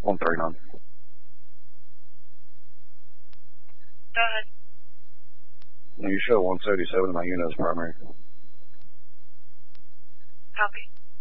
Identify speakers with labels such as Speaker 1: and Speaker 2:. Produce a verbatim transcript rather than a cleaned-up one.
Speaker 1: one thirty-nine.
Speaker 2: Go ahead.
Speaker 1: You show one seventy-seven in my unit as primary.
Speaker 2: Copy.